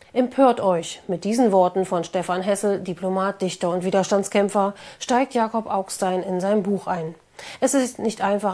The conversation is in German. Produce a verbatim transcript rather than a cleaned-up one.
Empört euch! Mit diesen Worten von Stefan Hessel, Diplomat, Dichter und Widerstandskämpfer, steigt Jakob Augstein in sein Buch ein. Es ist nicht einfach